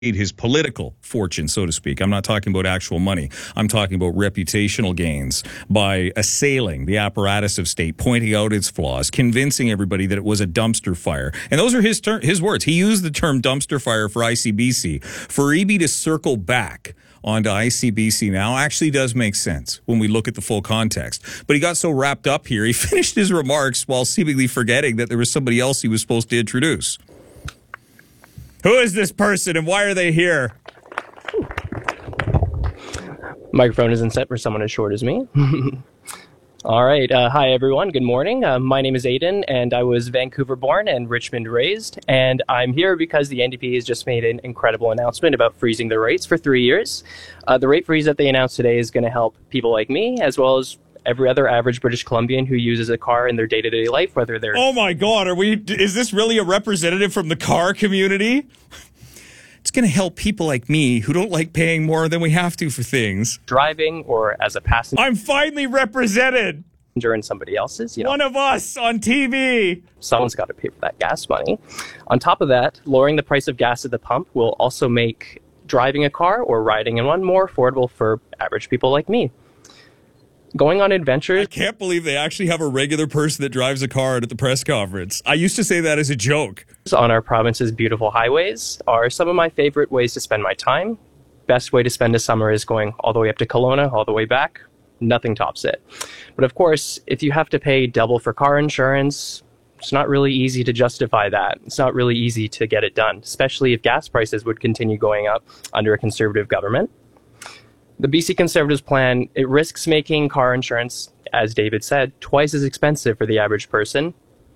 his political fortune, so to speak. I'm not talking about actual money. I'm talking about reputational gains by assailing the apparatus of state, pointing out its flaws, convincing everybody that it was a dumpster fire. And those are his words. He used the term dumpster fire for ICBC. For Eby to circle back onto ICBC now actually does make sense when we look at the full context. But he got so wrapped up here, he finished his remarks while seemingly forgetting that there was somebody else he was supposed to introduce. Who is this person and why are they here? Microphone isn't set for someone as short as me. All right. Hi, everyone. Good morning. My name is Aiden, and I was Vancouver born and Richmond raised. And I'm here because the NDP has just made an incredible announcement about freezing the rates for 3 years. The rate freeze that they announced today is going to help people like me, as well as every other average British Columbian who uses a car in their day-to-day life, whether they're... Oh my God, is this really a representative from the car community? It's going to help people like me who don't like paying more than we have to for things. Driving or as a passenger. I'm finally represented. In somebody else's, One of us on TV. Someone's got to pay for that gas money. On top of that, lowering the price of gas at the pump will also make driving a car or riding in one more affordable for average people like me. Going on adventures. I can't believe they actually have a regular person that drives a car at the press conference. I used to say that as a joke. On our province's beautiful highways are some of my favorite ways to spend my time. Best way to spend a summer is going all the way up to Kelowna, all the way back. Nothing tops it. But of course, if you have to pay double for car insurance, it's not really easy to justify that. It's not really easy to get it done, especially if gas prices would continue going up under a Conservative government. The BC Conservatives plan, it risks making car insurance, as David said, twice as expensive for the average person.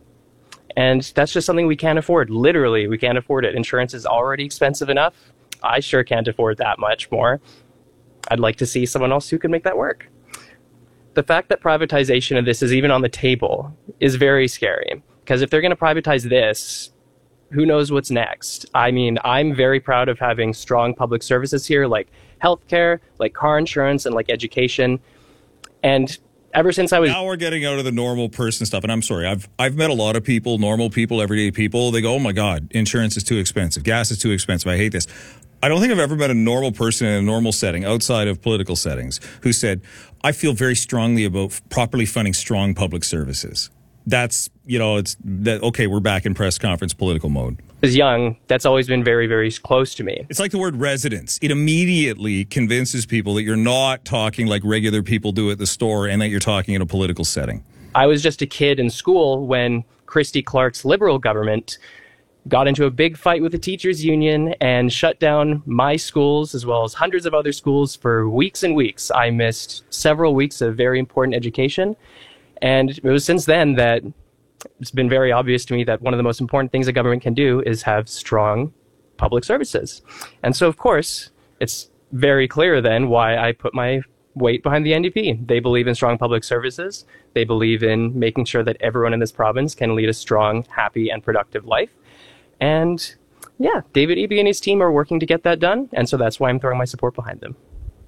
And that's just something we can't afford. Literally, we can't afford it. Insurance is already expensive enough. I sure can't afford that much more. I'd like to see someone else who can make that work. The fact that privatization of this is even on the table is very scary. Because if they're going to privatize this, who knows what's next? I mean, I'm very proud of having strong public services here, like healthcare, like car insurance, and like education. And ever since I was... Now we're getting out of the normal person stuff. And I'm sorry, I've met a lot of people, normal people, everyday people. They go, oh my God, insurance is too expensive. Gas is too expensive. I hate this. I don't think I've ever met a normal person in a normal setting outside of political settings who said, I feel very strongly about properly funding strong public services. That's, it's that, okay, we're back in press conference political mode. As young, that's always been very, very close to me. It's like the word residence. It immediately convinces people that you're not talking like regular people do at the store and that you're talking in a political setting. I was just a kid in school when Christy Clark's Liberal government got into a big fight with the teachers' union and shut down my schools as well as hundreds of other schools for weeks and weeks. I missed several weeks of very important education. And it was since then that it's been very obvious to me that one of the most important things a government can do is have strong public services. And so, of course, it's very clear then why I put my weight behind the NDP. They believe in strong public services. They believe in making sure that everyone in this province can lead a strong, happy, and productive life. And yeah, David Eby and his team are working to get that done. And so that's why I'm throwing my support behind them.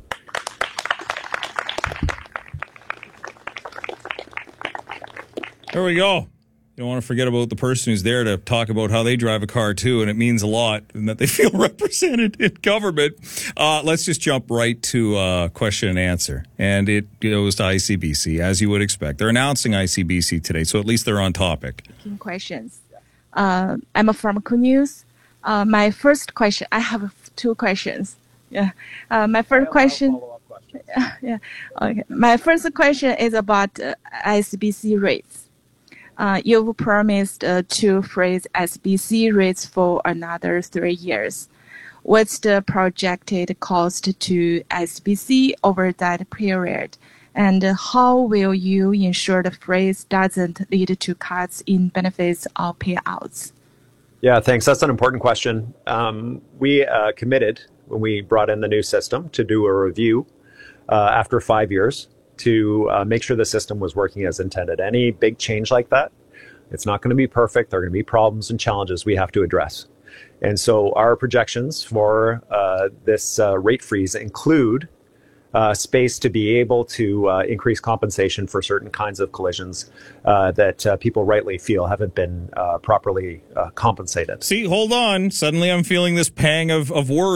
There we go. You don't want to forget about the person who's there to talk about how they drive a car too, and it means a lot, and that they feel represented in government. Let's just jump right to question and answer, and it goes to ICBC, as you would expect. They're announcing ICBC today, so at least they're on topic. Questions. I'm from Ku News. My first question, I have two questions. Yeah. My first question. Yeah. Okay. My first question is about ICBC rates. You've promised to freeze SBC rates for another 3 years. What's the projected cost to SBC over that period? And how will you ensure the freeze doesn't lead to cuts in benefits or payouts? Yeah, thanks. That's an important question. We committed when we brought in the new system to do a review after 5 years to make sure the system was working as intended. Any big change like that, it's not going to be perfect. There are going to be problems and challenges we have to address. And so our projections for this rate freeze include space to be able to increase compensation for certain kinds of collisions that people rightly feel haven't been properly compensated. See, hold on. Suddenly I'm feeling this pang of worry.